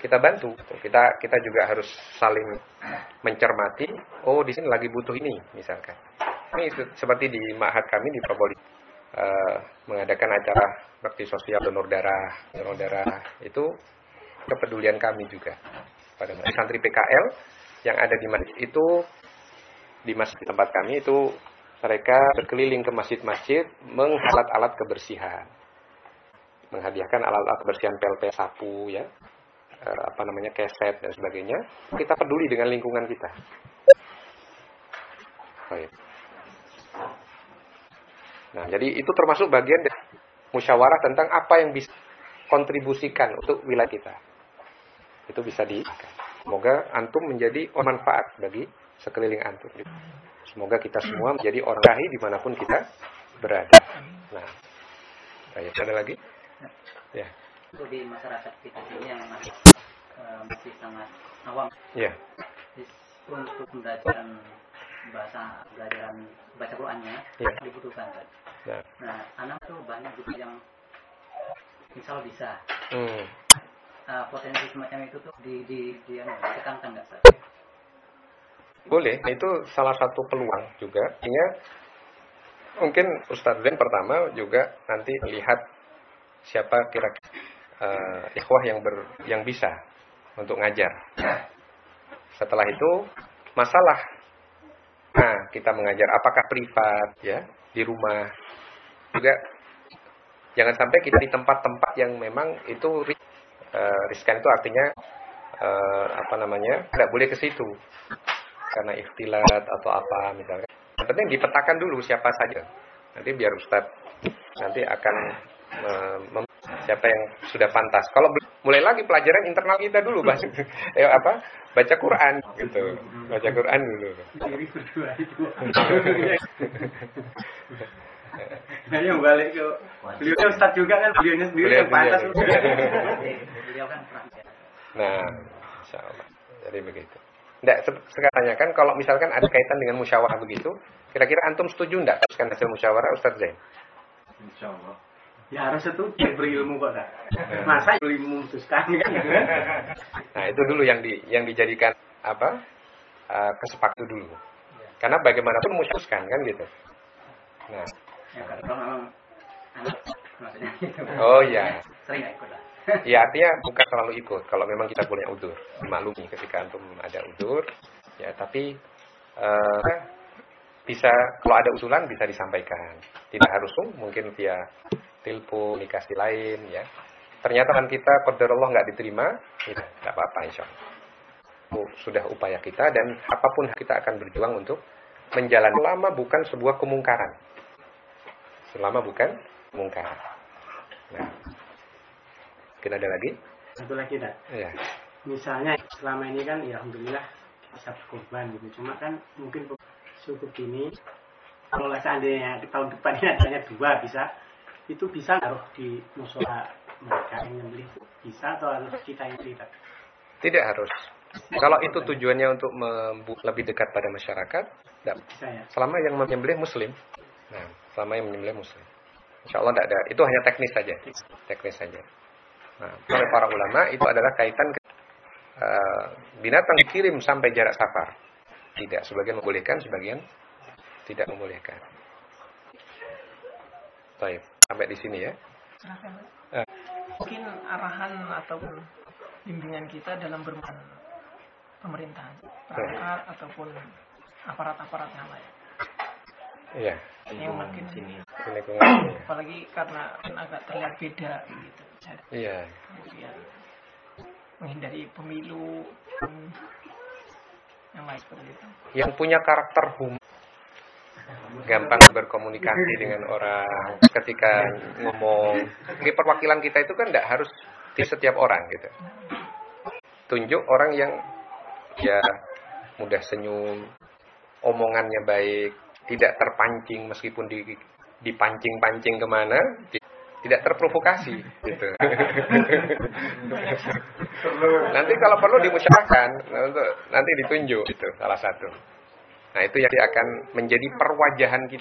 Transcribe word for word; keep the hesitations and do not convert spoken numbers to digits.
kita bantu. Kita kita juga harus saling mencermati. Oh, di sini lagi butuh ini, misalkan. Ini seperti di ma'had kami di Probolinggo uh, mengadakan acara bakti sosial donor darah, donor darah itu kepedulian kami juga pada santri P K L yang ada di masjid itu, di masjid tempat kami itu mereka berkeliling ke masjid-masjid menghalat alat kebersihan, menghadiahkan alat-alat kebersihan P L P, sapu, ya, uh, apa namanya, keset dan sebagainya. Kita peduli dengan lingkungan kita. Baik. Nah, jadi itu termasuk bagian dari musyawarah tentang apa yang bisa kontribusikan untuk wilayah kita. Itu bisa di. Semoga antum menjadi orang manfaat bagi sekeliling antum. Semoga kita semua menjadi orang rahi dimanapun kita berada. Nah, ayo, ada lagi? Ya. Itu di masyarakat kita ini yang masih, uh, masih sangat awam. Ya. Untuk pembelajaran bahasa pelajaran baca Qurannya ya, dibutuhkan kan. Ya. Nah, anak tuh banyak juga yang misal bisa. Hmm. Uh, potensi semacam itu tuh di di di anu ditekankan enggak, Pak? Boleh, itu salah satu peluang juga. Artinya mungkin Ustadz Zen pertama juga nanti lihat siapa kira-kira uh, ikhwah yang ber, yang bisa untuk ngajar. Setelah itu masalah, nah kita mengajar apakah privat ya di rumah juga, jangan sampai kita di tempat-tempat yang memang itu uh, riskan, itu artinya uh, apa namanya tidak boleh ke situ karena ikhtilat atau apa misalnya. Yang penting dipetakan dulu siapa saja. Nanti biar Ustadz nanti akan mem siapa yang sudah pantas. Kalau mulai lagi pelajaran internal kita dulu, bahas eh, apa baca Quran gitu, baca Quran dulu. Nah, yang balik ke beliau Ustadz juga kan, beliaunya sendiri yang pantas. Beliau kan pernah. Nah, insyaallah. Jadi begitu. Nggak, sekarang tanyakan kalau misalkan ada kaitan dengan musyawarah begitu, kira-kira antum setuju enggak teruskan hasil musyawarah Ustadz Zain? Insyaallah. Ya harus setuju, berilmu kok dah. Masa ilmu memutuskan kan? Nah, itu dulu yang di yang dijadikan apa? Uh, kesepakatan dulu. Karena bagaimanapun memutuskan kan gitu. Nah, ya kalau memang anak maksudnya gitu. Oh iya. Sering ikut lah. Ya artinya bukan selalu ikut. Kalau memang kita punya udzur, maklumi ketika antum ada udzur, ya tapi uh, bisa kalau ada usulan bisa disampaikan. Tidak harus mungkin via telepon, komunikasi lain ya. Ternyata kan kita qadarullah nggak diterima, ya nggak apa-apa insyaallah. Sudah upaya kita dan apapun kita akan berjuang untuk menjalani selama bukan sebuah kemungkaran. Selama bukan kemungkaran. Nah. Mungkin ada lagi? Satu lagi dah. Ya. Misalnya selama ini kan ya alhamdulillah bisa berkorban gitu. Cuma kan mungkin cukup gini. Kalau seandainya di tahun depan ini adanya dua bisa, itu bisa taruh di musola mereka yang membeli, bisa atau harus kita yang beli? Tidak harus. Kalau itu tujuannya untuk membuat lebih dekat pada masyarakat, tidak bisa ya. Selama yang menyembelih Muslim. Nah, selama yang menyembelih Muslim. Insya Allah tidak ada. Itu hanya teknis saja. Teknis saja. Nah, oleh para ulama itu adalah kaitan uh, binatang dikirim sampai jarak safar. Tidak, sebagian membolehkan, sebagian tidak membolehkan. Baik, sampai di sini ya. Uh. Mungkin arahan ataupun bimbingan kita dalam bermain pemerintahan, perangkat ataupun aparat-aparat yang lain. Iya. Ini mungkin sini. Apalagi karena agak terlihat beda gitu. Iya. Kemudian menghindari pemilu yang lain seperti itu. Yang punya karakter hum, gampang berkomunikasi dengan orang ketika ngomong. Di perwakilan kita itu kan tidak harus di setiap orang gitu. Tunjuk orang yang ya mudah senyum, omongannya baik, tidak terpancing meskipun di, dipancing-pancing kemana, tidak terprovokasi gitu. Nanti kalau perlu dimusyawarahkan, nanti ditunjuk itu salah satu. Nah itu yang akan menjadi perwajahan kita.